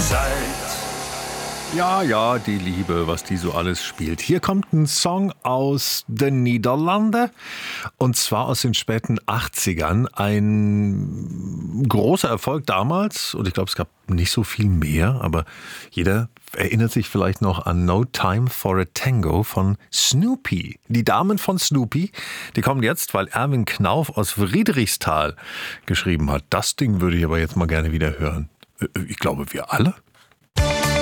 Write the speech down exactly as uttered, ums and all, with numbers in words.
Ja, ja, die Liebe, was die so alles spielt. Hier kommt ein Song aus den Niederlanden und zwar aus den späten achtzigern. Ein großer Erfolg damals und ich glaube, es gab nicht so viel mehr, aber jeder erinnert sich vielleicht noch an No Time for a Tango von Snoopy. Die Damen von Snoopy, die kommen jetzt, weil Erwin Knauf aus Friedrichsthal geschrieben hat. Das Ding würde ich aber jetzt mal gerne wieder hören. Ich glaube, wir alle.